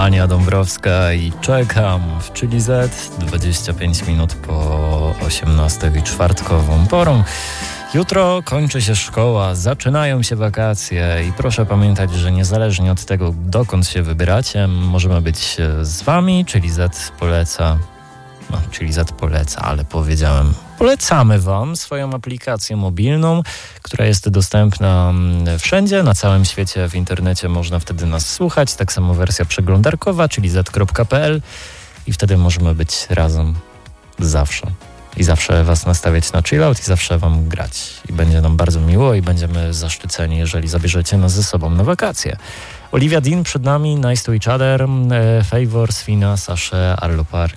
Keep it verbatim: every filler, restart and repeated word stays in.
Ania Dąbrowska i czekam w Chili Z, dwadzieścia pięć minut po osiemnastej czwartkową porą. Jutro kończy się szkoła, zaczynają się wakacje i proszę pamiętać, że niezależnie od tego, dokąd się wybieracie, możemy być z wami. Chili Z poleca, no Chili Z poleca, ale powiedziałem, polecamy wam swoją aplikację mobilną, która jest dostępna wszędzie, na całym świecie, w internecie można wtedy nas słuchać, tak samo wersja przeglądarkowa, chili z kropka p l i wtedy możemy być razem zawsze. I zawsze was nastawiać na chillout i zawsze wam grać. I będzie nam bardzo miło i będziemy zaszczyceni, jeżeli zabierzecie nas ze sobą na wakacje. Olivia Dean przed nami, Nice to Each Other, Favor, Swina, Sasze, Arlo Park